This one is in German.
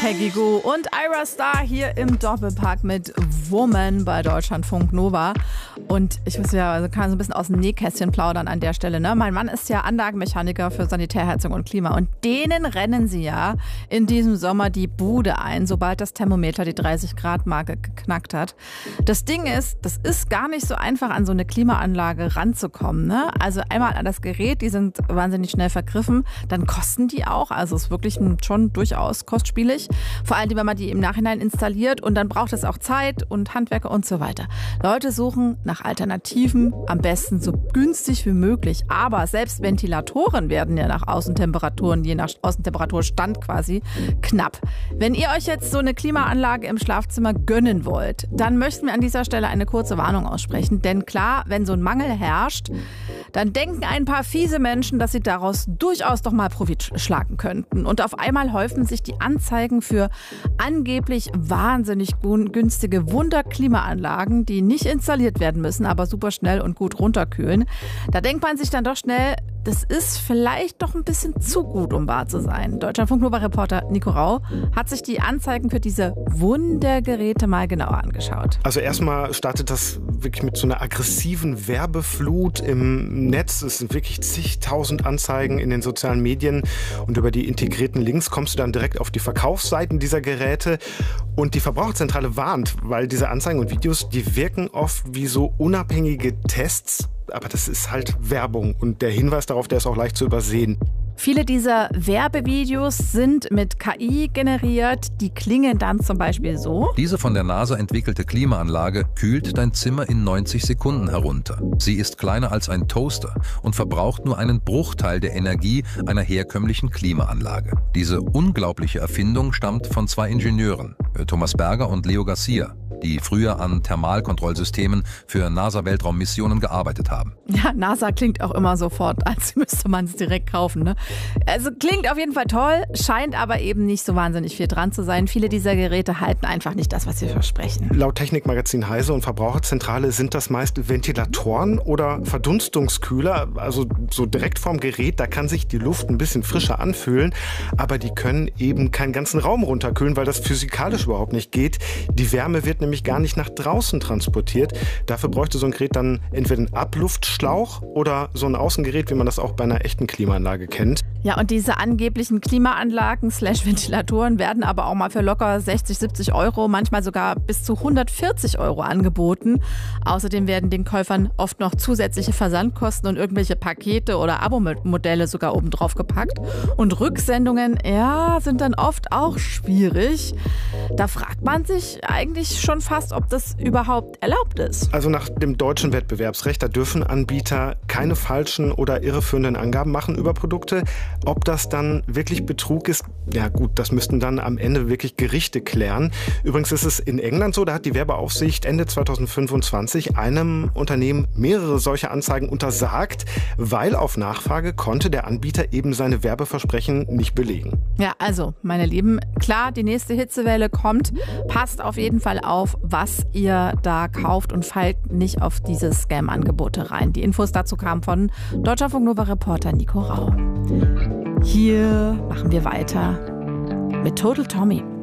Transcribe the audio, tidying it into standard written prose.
Peggy Gou und Ira Star hier im Doppelpack mit Woman bei Deutschlandfunk Nova. Und ich muss ja, also kann so ein bisschen aus dem Nähkästchen plaudern an der Stelle. Ne? Mein Mann ist ja Anlagenmechaniker für Sanitärheizung und Klima. Und denen rennen sie ja in diesem Sommer die Bude ein, sobald das Thermometer die 30-Grad-Marke geknackt hat. Das Ding ist, das ist gar nicht so einfach, an so eine Klimaanlage ranzukommen. Ne? Also einmal an das Gerät, die sind wahnsinnig schnell vergriffen. Dann kosten die auch. Also ist wirklich schon durchaus kostspielig. Vor allem, wenn man die im Nachhinein installiert. Und dann braucht es auch Zeit und Handwerker und so weiter. Leute suchen nach Alternativen, am besten so günstig wie möglich. Aber selbst Ventilatoren werden ja nach Außentemperaturen, je nach Außentemperaturstand quasi, knapp. Wenn ihr euch jetzt so eine Klimaanlage im Schlafzimmer gönnen wollt, dann möchten wir an dieser Stelle eine kurze Warnung aussprechen. Denn klar, wenn so ein Mangel herrscht, dann denken ein paar fiese Menschen, dass sie daraus durchaus doch mal Profit schlagen könnten. Und auf einmal häufen sich die Anzeigen für angeblich wahnsinnig günstige Wunderklimaanlagen, die nicht installiert werden müssen, aber super schnell und gut runterkühlen. Da denkt man sich dann doch schnell, das ist vielleicht doch ein bisschen zu gut, um wahr zu sein. Deutschlandfunk-Nova-Reporter Nico Rau hat sich die Anzeigen für diese Wundergeräte mal genauer angeschaut. Also erstmal startet das wirklich mit so einer aggressiven Werbeflut im Netz. Es sind wirklich zigtausend Anzeigen in den sozialen Medien und über die integrierten Links kommst du dann direkt auf die Verkaufsseiten dieser Geräte. Und die Verbraucherzentrale warnt, weil diese Anzeigen und Videos, die wirken oft wie so unabhängige Tests. Aber das ist halt Werbung und der Hinweis darauf, der ist auch leicht zu übersehen. Viele dieser Werbevideos sind mit KI generiert. Die klingen dann zum Beispiel so. Diese von der NASA entwickelte Klimaanlage kühlt dein Zimmer in 90 Sekunden herunter. Sie ist kleiner als ein Toaster und verbraucht nur einen Bruchteil der Energie einer herkömmlichen Klimaanlage. Diese unglaubliche Erfindung stammt von zwei Ingenieuren, Thomas Berger und Leo Garcia, die früher an Thermalkontrollsystemen für NASA-Weltraummissionen gearbeitet haben. Ja, NASA klingt auch immer sofort, als müsste man es direkt kaufen. Ne? Also klingt auf jeden Fall toll, scheint aber eben nicht so wahnsinnig viel dran zu sein. Viele dieser Geräte halten einfach nicht das, was sie versprechen. Laut Technikmagazin Heise und Verbraucherzentrale sind das meist Ventilatoren oder Verdunstungskühler, also so direkt vorm Gerät, da kann sich die Luft ein bisschen frischer anfühlen, aber die können eben keinen ganzen Raum runterkühlen, weil das physikalisch überhaupt nicht geht. Die Wärme wird nämlich gar nicht nach draußen transportiert. Dafür bräuchte so ein Gerät dann entweder einen Abluftschlauch oder so ein Außengerät, wie man das auch bei einer echten Klimaanlage kennt. Ja, und diese angeblichen Klimaanlagen /Ventilatoren werden aber auch mal für locker 60, 70 Euro, manchmal sogar bis zu 140 Euro angeboten. Außerdem werden den Käufern oft noch zusätzliche Versandkosten und irgendwelche Pakete oder Abo-Modelle sogar oben drauf gepackt. Und Rücksendungen, ja, sind dann oft auch schwierig. Da fragt man sich eigentlich schon fast, ob das überhaupt erlaubt ist. Also nach dem deutschen Wettbewerbsrecht, da dürfen Anbieter keine falschen oder irreführenden Angaben machen über Produkte. Ob das dann wirklich Betrug ist, ja gut, das müssten dann am Ende wirklich Gerichte klären. Übrigens ist es in England so, da hat die Werbeaufsicht Ende 2025 einem Unternehmen mehrere solcher Anzeigen untersagt, weil auf Nachfrage konnte der Anbieter eben seine Werbeversprechen nicht belegen. Ja, also, meine Lieben, klar, die nächste Hitzewelle kommt. Passt auf jeden Fall auf, was ihr da kauft und fallt nicht auf diese Scam-Angebote rein. Die Infos dazu kamen von Deutschlandfunk-Nova-Reporter Nico Rau. Hier machen wir weiter mit Total Tommy.